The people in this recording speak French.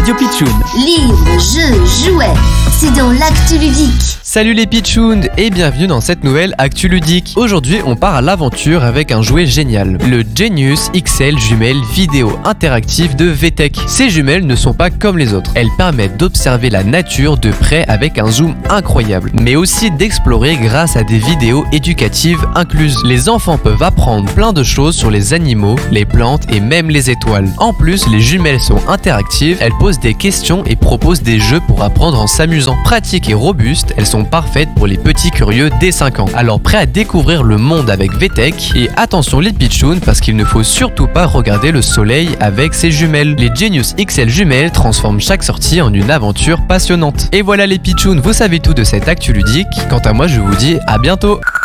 Radio Pitchoun. Livres, jeux, jouets, c'est dans l'actu ludique. Salut les Pitchouns et bienvenue dans cette nouvelle Actu Ludique. Aujourd'hui on part à l'aventure avec un jouet génial, le Genius XL jumelles vidéo interactive de VTech. Ces jumelles ne sont pas comme les autres, elles permettent d'observer la nature de près avec un zoom incroyable, mais aussi d'explorer grâce à des vidéos éducatives incluses. Les enfants peuvent apprendre plein de choses sur les animaux, les plantes et même les étoiles. En plus, les jumelles sont interactives, elles posent des questions et proposent des jeux pour apprendre en s'amusant. Pratiques et robustes, elles sont parfaites pour les petits curieux dès 5 ans. Alors prêt à découvrir le monde avec VTech, et attention les pitchouns parce qu'il ne faut surtout pas regarder le soleil avec ces jumelles. Les Genius XL jumelles transforment chaque sortie en une aventure passionnante. Et voilà les pitchouns, vous savez tout de cette actu ludique. Quant à moi je vous dis à bientôt.